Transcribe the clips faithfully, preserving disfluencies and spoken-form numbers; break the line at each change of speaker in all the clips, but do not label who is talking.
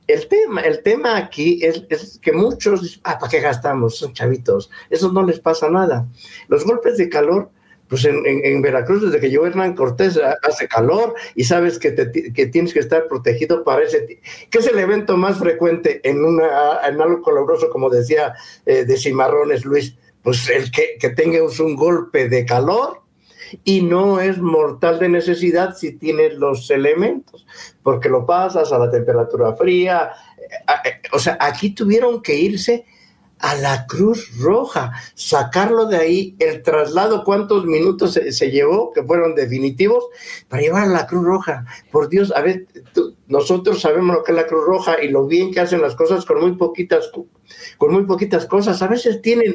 el tema, el tema aquí es, es que muchos, ah, ¿para qué gastamos? Son chavitos, eso no les pasa nada. Los golpes de calor, pues en, en, en Veracruz, desde que llegó Hernán Cortés, hace calor y sabes que, te, que tienes que estar protegido para ese, que es el evento más frecuente en, una, en algo coloroso, como decía eh, de Cimarrones, Luis, pues el que, que tengas un golpe de calor y no es mortal de necesidad si tienes los elementos, porque lo pasas a la temperatura fría, o sea, aquí tuvieron que irse a la Cruz Roja, sacarlo de ahí, el traslado, cuántos minutos se, se llevó, que fueron definitivos, para llevar a la Cruz Roja. Por Dios, a ver, tú, nosotros sabemos lo que es la Cruz Roja y lo bien que hacen las cosas con muy poquitas, con muy poquitas cosas. A veces tienen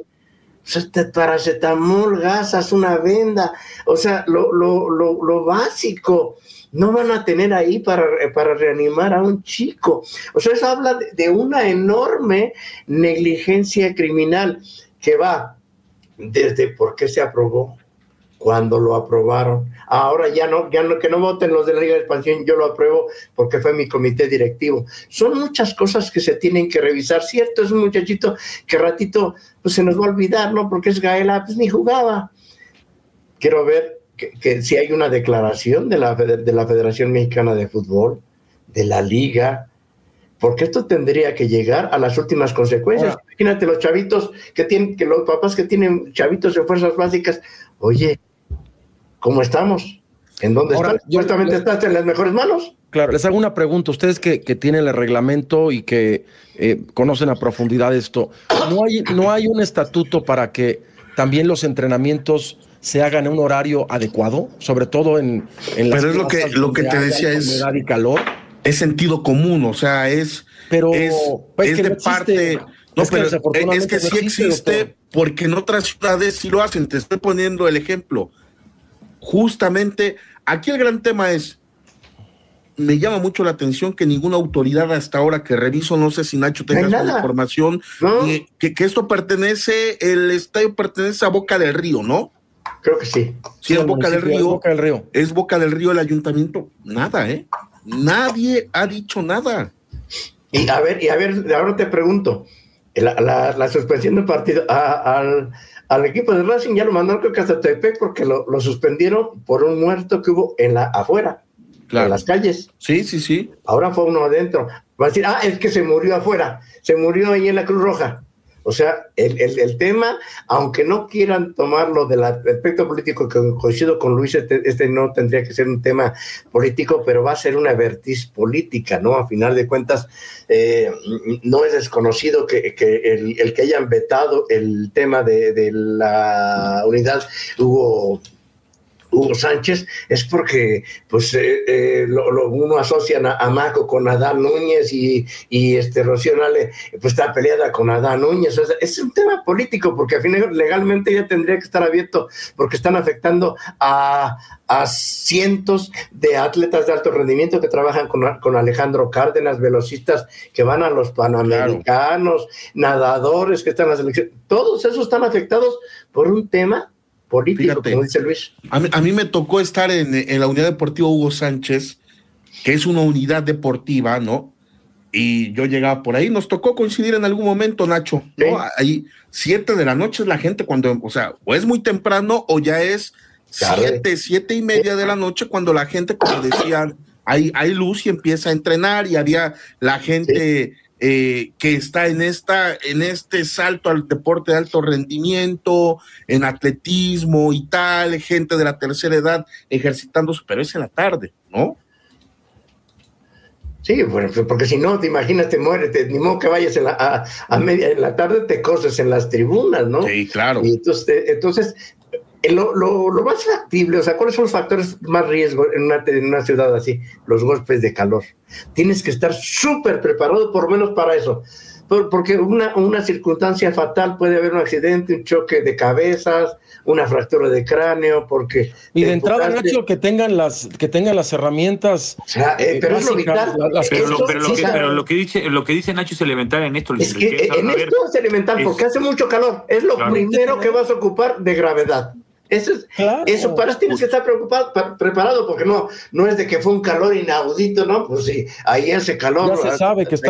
paracetamol, gasas, una venda, o sea, lo, lo, lo, lo básico. No van a tener ahí para, para reanimar a un chico. O sea, eso habla de, de una enorme negligencia criminal que va desde por qué se aprobó, cuando lo aprobaron. Ahora ya no, ya no, que no voten los de la Liga de Expansión, yo lo apruebo porque fue mi comité directivo. Son muchas cosas que se tienen que revisar. Cierto, es un muchachito que ratito pues se nos va a olvidar, ¿no? Porque es Gaela, pues ni jugaba. Quiero ver Que, que si hay una declaración de la, de la Federación Mexicana de Fútbol, de la Liga, porque esto tendría que llegar a las últimas consecuencias. Ahora, imagínate los chavitos que tienen, que los papás que tienen chavitos en fuerzas básicas, oye, ¿cómo estamos? ¿En dónde ahora, estás? Supuestamente estás en las mejores manos.
Claro, les hago una pregunta. Ustedes que, que tienen el reglamento y que eh, conocen a profundidad esto, ¿no hay, no hay un estatuto para que también los entrenamientos se hagan en un horario adecuado, sobre todo en, en las
pero es lo que lo que te decía es
y calor?
Es sentido común, o sea, es
pero
es,
pues
es
que
de
no
parte no,
es
pero
que
es que sí
no existe,
existe
doctor.
Porque en otras ciudades sí lo hacen. Te estoy poniendo el ejemplo. Justamente aquí el gran tema es, me llama mucho la atención que ninguna autoridad hasta ahora que reviso, no sé si Nacho tenga
no
su información,
no.
que, que, que esto pertenece, el estadio pertenece a Boca del Río, ¿no?
Creo que sí.
Sí,
sí
es Boca del Río.
Es Boca del Río.
Es Boca del Río el ayuntamiento. Nada, ¿eh? Nadie ha dicho nada.
Y a ver, y a ver, ahora te pregunto, la, la, la suspensión del partido a, al, al equipo de Racing ya lo mandaron creo que hasta Tepec porque lo, lo suspendieron por un muerto que hubo en la afuera, claro, en las calles.
Sí, sí, sí.
Ahora fue uno adentro. Va a decir, ah, es que se murió afuera, se murió ahí en la Cruz Roja. O sea, el, el, el tema, aunque no quieran tomarlo del aspecto político, que coincido con Luis, este, este no tendría que ser un tema político, pero va a ser una vertiz política, ¿no? A final de cuentas, eh, no es desconocido que, que el, el que hayan vetado el tema de, de la unidad Hugo... Hugo Sánchez, es porque pues eh, eh, lo, lo, uno asocian a, a Maco con Adán Núñez y, y este Rocío Nale pues está peleada con Adán Núñez. O sea, es un tema político porque al final legalmente ya tendría que estar abierto porque están afectando a, a cientos de atletas de alto rendimiento que trabajan con, con Alejandro Cárdenas, velocistas que van a los Panamericanos, claro, nadadores que están en la selección. Todos esos están afectados por un tema político. Fíjate, como dice Luis.
A mí, a mí me tocó estar en, en la unidad deportiva Hugo Sánchez, que es una unidad deportiva, ¿no? Y yo llegaba por ahí, nos tocó coincidir en algún momento, Nacho, ¿no? ¿Sí? Ahí, siete de la noche es la gente cuando, o sea, o es muy temprano o ya es siete, siete y media de la noche cuando la gente, como decían, hay, hay luz y empieza a entrenar y había la gente... Sí. Eh, que está en esta, en este salto al deporte de alto rendimiento, en atletismo y tal, gente de la tercera edad ejercitándose, pero es en la tarde, ¿no?
Sí, bueno, porque si no, te imaginas, te mueres, te, ni modo que vayas en la, a, a media, en la tarde te coses en las tribunas, ¿no?
Sí, claro.
Y entonces, entonces Lo, lo, lo más factible, o sea, ¿cuáles son los factores más riesgo en una, en una ciudad así? Los golpes de calor. Tienes que estar súper preparado, por lo menos para eso. Por, porque una, una circunstancia fatal puede haber un accidente, un choque de cabezas, una fractura de cráneo, porque...
Y de entrada, Nacho, que tengan las, que tengan las herramientas...
O sea, eh, pero es lo vital.
Las, pero, lo, pero, lo que, pero lo que dice lo que dice Nacho es elemental en esto.
Es que que en esto ver, es elemental, es, porque hace mucho calor. Es lo claro. primero que vas a ocupar de gravedad. Eso, es, claro. eso para eso tienes que estar preocupado, preparado, porque no, no es de que fue un calor inaudito, ¿no? Pues sí, ahí hace calor.
Ya se sabe que está